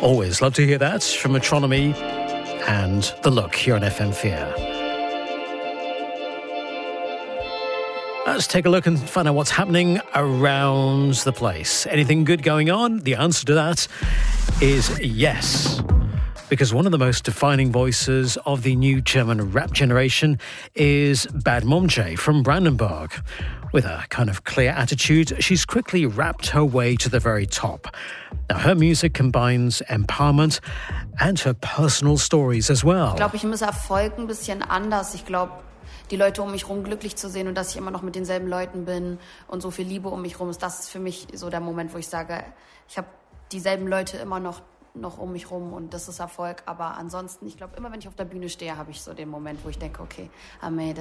Always love to hear that from Metronomy and The Look here on FM4. Let's take a look and find out what's happening around the place. Anything good going on? The answer to that is yes. Because one of the most defining voices of the new German rap generation is Bad Momjay from Brandenburg. With a kind of clear attitude, she's quickly rapped her way to the very top. Now, her music combines empowerment and her personal stories as well. Ich glaube, ich muss Erfolg ein bisschen anders. Ich glaube, die Leute um mich rum glücklich zu sehen und dass ich immer noch mit denselben Leuten bin und so viel Liebe um mich rum ist, das ist für mich so der Moment, wo ich sage, ich habe dieselben Leute immer noch um mich rum und das ist Erfolg. Aber ansonsten, ich glaube, immer wenn ich auf der Bühne stehe, habe ich so den Moment, wo ich denke, okay, I made